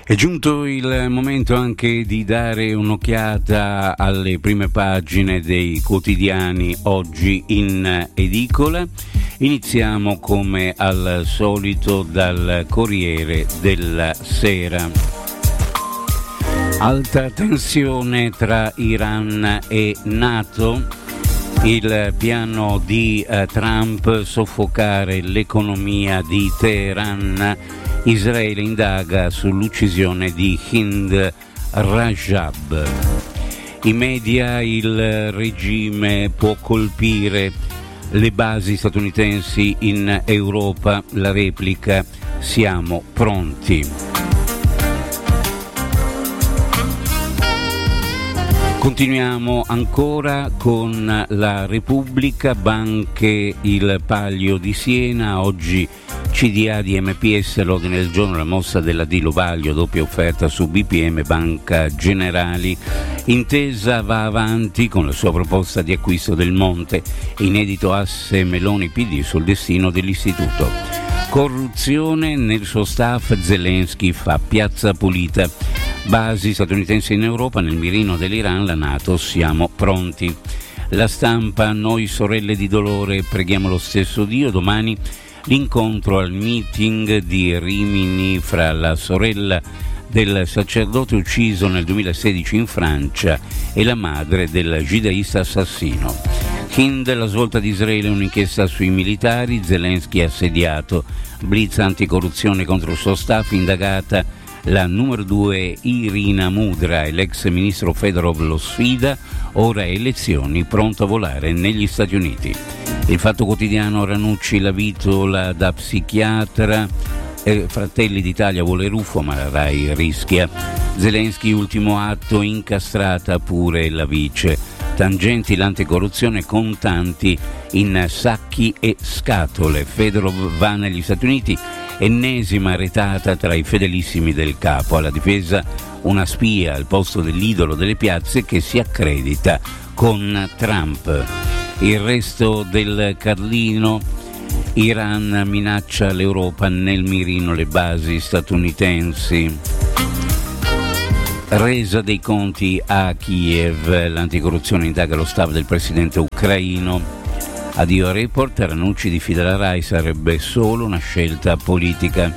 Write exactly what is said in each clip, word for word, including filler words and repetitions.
È giunto il momento anche di dare un'occhiata alle prime pagine dei quotidiani oggi in edicola. Iniziamo come al solito dal Corriere della Sera. Alta tensione tra Iran e NATO, il piano di uh, Trump soffocare l'economia di Teheran. Israele indaga sull'uccisione di Hind Rajab. I media, il regime può colpire le basi statunitensi in Europa, la replica, siamo pronti. Continuiamo ancora con la Repubblica, banche il Palio di Siena, oggi C D A di M P S, l'ordine del giorno, la mossa della Dilo Vaglio, doppia offerta su B P M Banca Generali. Intesa va avanti con la sua proposta di acquisto del Monte, inedito asse Meloni P D sul destino dell'istituto. Corruzione nel suo staff, Zelensky fa piazza pulita. Basi statunitensi in Europa, nel mirino dell'Iran, la NATO, siamo pronti. La Stampa, noi sorelle di dolore, preghiamo lo stesso Dio, domani l'incontro al meeting di Rimini fra la sorella del sacerdote ucciso nel duemilasedici in Francia e la madre del judaista assassino. Hind, la svolta di Israele, un'inchiesta sui militari, Zelensky assediato, blitz anticorruzione contro il suo staff, indagata la numero due Irina Mudra e l'ex ministro Fedorov lo sfida, ora elezioni, pronto a volare negli Stati Uniti. Il Fatto Quotidiano, Ranucci la vitola da psichiatra, eh, Fratelli d'Italia vuole Ruffo ma la Rai rischia. Zelensky ultimo atto, incastrata pure la vice. Tangenti l'anticorruzione, contanti in sacchi e scatole. Fedorov va negli Stati Uniti, ennesima retata tra i fedelissimi del capo. Alla difesa una spia al posto dell'idolo delle piazze che si accredita con Trump. Il resto del Carlino, Iran minaccia l'Europa, nel mirino le basi statunitensi. Resa dei conti a Kiev, l'anticorruzione indaga lo staff del presidente ucraino. Addio a Report, Ranucci diffida la Rai, sarebbe solo una scelta politica.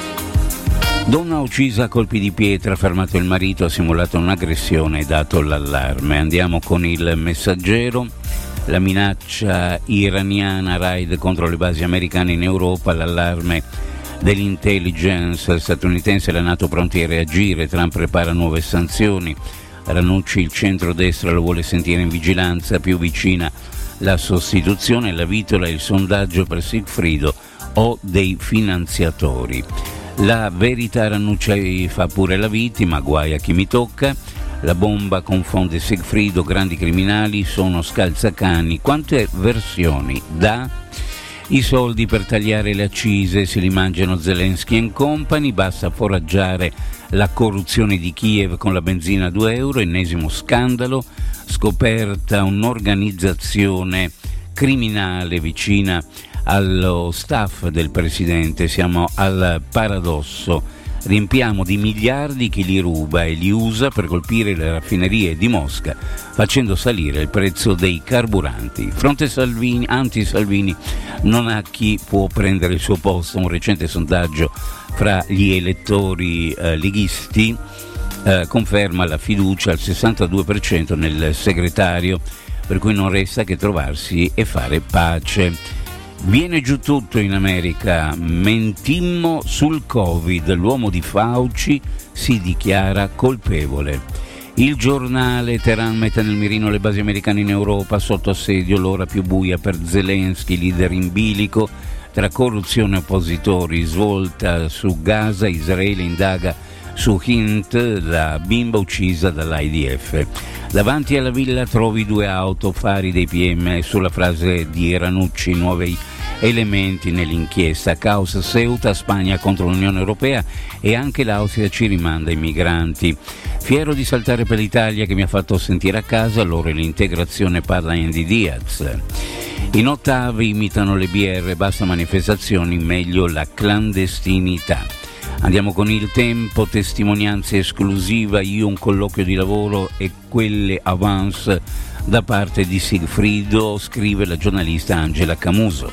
Donna uccisa a colpi di pietra, fermato il marito, ha simulato un'aggressione e dato l'allarme. Andiamo con il Messaggero. La minaccia iraniana, raid contro le basi americane in Europa, l'allarme dell'intelligence statunitense, la NATO pronti a reagire, Trump prepara nuove sanzioni. Ranucci, il centrodestra lo vuole sentire in vigilanza, più vicina la sostituzione, la vitola, il sondaggio per Sigfrido o dei finanziatori. La Verità, Ranucci fa pure la vittima, guai a chi mi tocca. La bomba confonde Sigfrido, grandi criminali sono scalzacani. Quante versioni dà? I soldi per tagliare le accise se li mangiano Zelensky and company, basta foraggiare la corruzione di Kiev con la benzina a due euro, ennesimo scandalo, scoperta un'organizzazione criminale vicina allo staff del presidente, siamo al paradosso. Riempiamo di miliardi chi li ruba e li usa per colpire le raffinerie di Mosca, facendo salire il prezzo dei carburanti. Fronte Salvini, anti-Salvini, non ha chi può prendere il suo posto. Un recente sondaggio fra gli elettori eh, leghisti eh, conferma la fiducia al sessantadue per cento nel segretario, per cui non resta che trovarsi e fare pace. Viene giù tutto in America, mentimmo sul Covid, l'uomo di Fauci si dichiara colpevole. Il Giornale, Teheran mette nel mirino le basi americane in Europa, sotto assedio l'ora più buia per Zelensky, leader in bilico, tra corruzione e oppositori, svolta su Gaza, Israele indaga su Hind, la bimba uccisa dall'A I D F. Davanti alla villa trovi due auto, fari dei P M, sulla frase di Ranucci, nuovi elementi nell'inchiesta, caos Ceuta, Spagna contro l'Unione Europea e anche l'Austria ci rimanda i migranti. Fiero di saltare per l'Italia che mi ha fatto sentire a casa, loro l'integrazione, parla Andy Diaz. In ottavi imitano le B R, basta manifestazioni, meglio la clandestinità. Andiamo con Il Tempo, testimonianze esclusiva, io un colloquio di lavoro e quelle avance da parte di Sigfrido, scrive la giornalista Angela Camuso.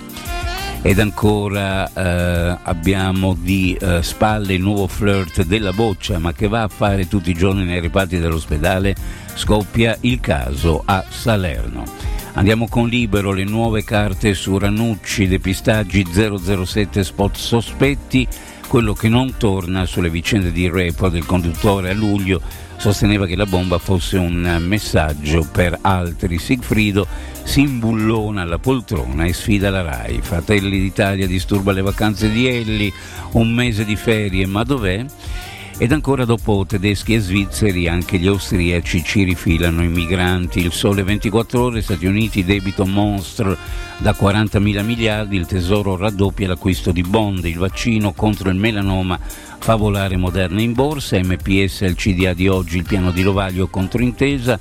Ed ancora eh, abbiamo di eh, spalle il nuovo flirt della Boccia, ma che va a fare tutti i giorni nei reparti dell'ospedale, scoppia il caso a Salerno. Andiamo con Libero, le nuove carte su Ranucci, depistaggi zero zero sette, spot sospetti. Quello che non torna sulle vicende di Report del conduttore a luglio sosteneva che la bomba fosse un messaggio per altri. Sigfrido si imbullona alla poltrona e sfida la Rai. Fratelli d'Italia disturba le vacanze di Elli, un mese di ferie, ma dov'è? Ed ancora dopo tedeschi e svizzeri anche gli austriaci ci rifilano i migranti. Il Sole ventiquattro Ore, Stati Uniti, debito mostro da quarantamila miliardi, il Tesoro raddoppia l'acquisto di bond, il vaccino contro il melanoma fa volare Moderna in borsa, M P S al C D A di oggi, il piano di Lovaglio contro Intesa,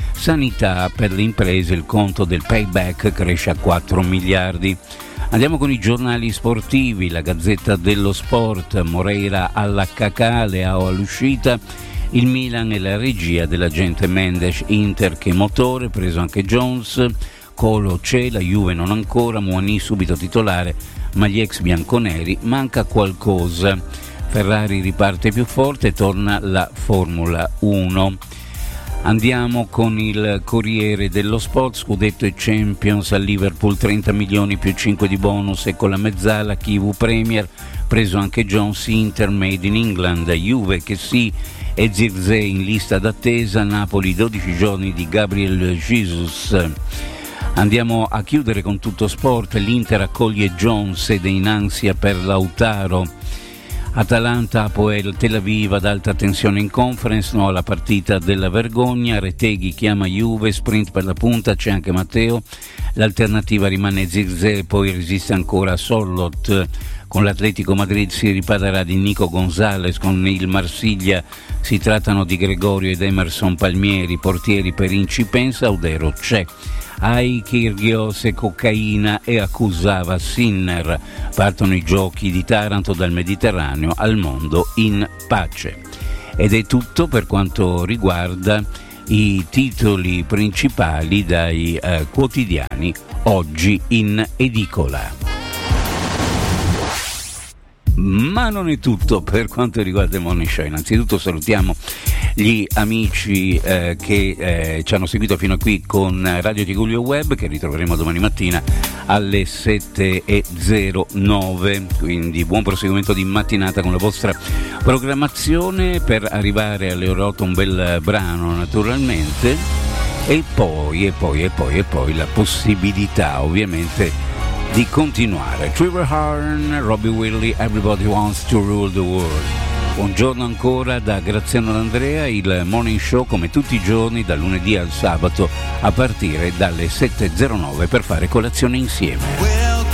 sanità per le imprese, il conto del payback cresce a quattro miliardi. Andiamo con i giornali sportivi, la Gazzetta dello Sport, Moreira alla Cacale o all'uscita, il Milan e la regia dell'agente Mendes, Inter che motore, preso anche Jones, Colo c'è, la Juve non ancora, Muani subito titolare, ma gli ex bianconeri manca qualcosa. Ferrari riparte più forte e torna la Formula uno. Andiamo con il Corriere dello Sport, scudetto e Champions a Liverpool, trenta milioni più cinque di bonus e con la mezzala Kivu Premier, preso anche Jones, Inter made in England, Juve che sì e Zirkzee in lista d'attesa, Napoli dodici giorni di Gabriel Jesus. Andiamo a chiudere con Tutto Sport, l'Inter accoglie Jones ed è in ansia per Lautaro. Atalanta, Apoel, Tel Aviv ad alta tensione in conference, no alla partita della vergogna, Reteghi chiama Juve, sprint per la punta, c'è anche Matteo, l'alternativa rimane Zirkzee, poi resiste ancora Sorloth, con l'Atletico Madrid si riparerà di Nico Gonzalez, con il Marsiglia si trattano di Gregorio ed Emerson Palmieri, portieri per Incipensa, Audero c'è. Ai Kyrgios e cocaina e accusava Sinner. Partono i giochi di Taranto dal Mediterraneo al mondo in pace. Ed è tutto per quanto riguarda i titoli principali dai eh, quotidiani oggi in edicola. Ma non è tutto per quanto riguarda il Morning Show. Innanzitutto salutiamo gli amici eh, che eh, ci hanno seguito fino a qui con Radio Tigullio Web, che ritroveremo domani mattina alle sette e zero nove, quindi buon proseguimento di mattinata con la vostra programmazione per arrivare alle ore otto, un bel brano naturalmente, e poi e poi e poi e poi la possibilità ovviamente di continuare. Trevor Horn, Robbie Willie, Everybody Wants to Rule the World. Buongiorno ancora da Graziano D'Andrea, il Morning Show come tutti i giorni dal lunedì al sabato a partire dalle sette e zero nove per fare colazione insieme.